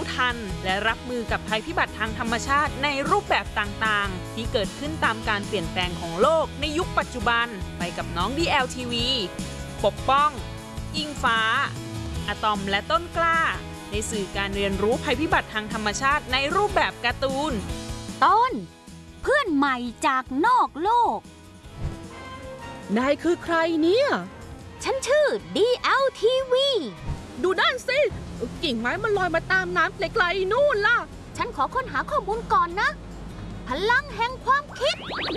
ทันและรับมือกับภัยพิบัติทางธรรมชาติในรูปแบบต่างๆที่เกิดขึ้นตามการเปลี่ยนแปลงของโลกในยุคปัจจุบันไปกับน้อง DLTV ปกป้องอิงฟ้าอะตอมและต้นกล้าในสื่อการเรียนรู้ภัยพิบัติทางธรรมชาติในรูปแบบการ์ตูนต้นเพื่อนใหม่จากนอกโลกนายคือใครเนี่ยฉันชื่อ DLTV ดูด้านสิกิ่งไม้มันลอยมาตามน้ำไกลๆนู่นล่ะฉันขอค้นหาข้อมูลก่อนนะพลังแห่งความคิด